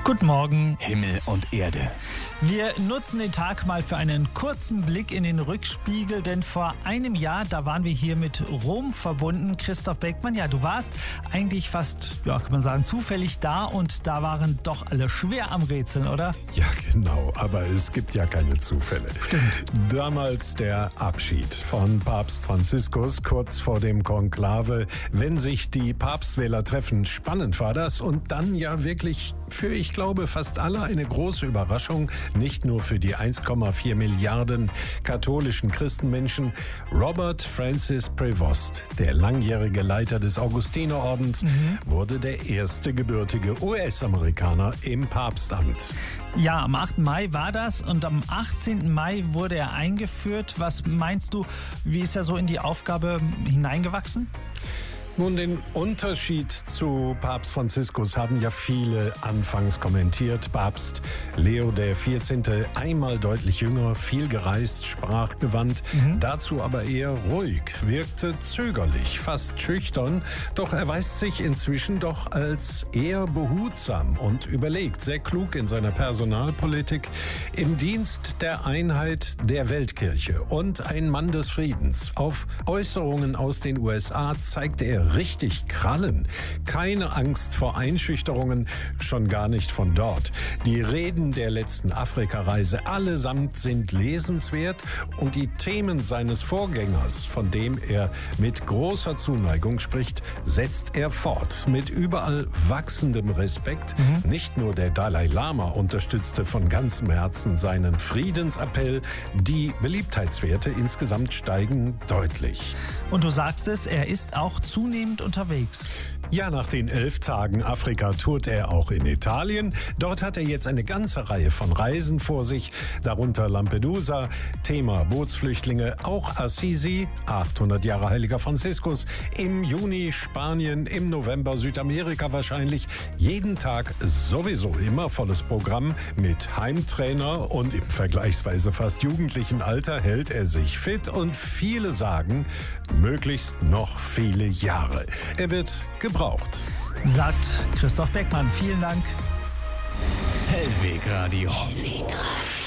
Guten Morgen. Himmel und Erde. Wir nutzen den Tag mal für einen kurzen Blick in den Rückspiegel, denn vor einem Jahr, da waren wir hier mit Rom verbunden. Christoph Beckmann, ja, du warst eigentlich fast, ja, kann man sagen, zufällig da und da waren doch alle schwer am Rätseln, oder? Ja, genau, aber es gibt ja keine Zufälle. Stimmt. Damals der Abschied von Papst Franziskus kurz vor dem Konklave. Wenn sich die Papstwähler treffen, spannend war das und dann ja wirklich für, ich glaube, fast alle eine große Überraschung, nicht nur für die 1,4 Milliarden katholischen Christenmenschen. Robert Francis Prevost, der langjährige Leiter des Augustinerordens, wurde der erste gebürtige US-Amerikaner im Papstamt. Ja, am 8. Mai war das und am 18. Mai wurde er eingeführt. Was meinst du, wie ist er so in die Aufgabe hineingewachsen? Nun, den Unterschied zu Papst Franziskus haben ja viele anfangs kommentiert. Papst Leo XIV. Einmal deutlich jünger, viel gereist, sprachgewandt, dazu aber eher ruhig, wirkte zögerlich, fast schüchtern. Doch erweist sich inzwischen doch als eher behutsam und überlegt, sehr klug in seiner Personalpolitik, im Dienst der Einheit der Weltkirche und ein Mann des Friedens. Auf Äußerungen aus den USA zeigte er richtig Krallen. Keine Angst vor Einschüchterungen, schon gar nicht von dort. Die Reden der letzten Afrikareise allesamt sind lesenswert und die Themen seines Vorgängers, von dem er mit großer Zuneigung spricht, setzt er fort. Mit überall wachsendem Respekt. Nicht nur der Dalai Lama unterstützte von ganzem Herzen seinen Friedensappell. Die Beliebtheitswerte insgesamt steigen deutlich. Und du sagst es, er ist auch zunehmend unterwegs. Ja, nach den 11 Tagen Afrika tourt er auch in Italien. Dort hat er jetzt eine ganze Reihe von Reisen vor sich, darunter Lampedusa, Thema Bootsflüchtlinge, auch Assisi, 800 Jahre Heiliger Franziskus, im Juni Spanien, im November Südamerika wahrscheinlich. Jeden Tag sowieso immer volles Programm mit Heimtrainer und im vergleichsweise fast jugendlichen Alter hält er sich fit und viele sagen, möglichst noch viele Jahre. Er wird gebraucht. Sagt Christoph Beckmann. Vielen Dank. Hellweg Radio.